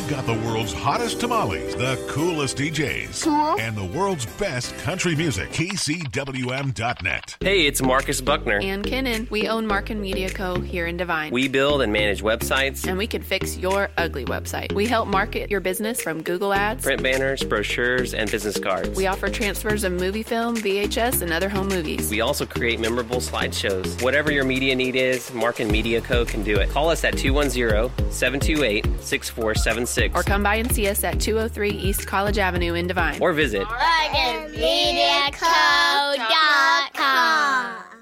We've got the world's hottest tamales, the coolest DJs, Cool. and the world's best country music. KCWM.net. Hey, it's Marcus Buckner. Ann Kinnan. We own Markin Media Co. here in Devine. We build and manage websites. And we can fix your ugly website. We help market your business from Google Ads, Print banners, brochures, and business cards. We offer transfers of movie film, VHS, and other home movies. We also create memorable slideshows. Whatever your media need is, Markin Media Co. can do it. Call us at 210-728-6476. Or come by and see us at 203 East College Avenue in Devine. Or visit MarkinMediaCo.com.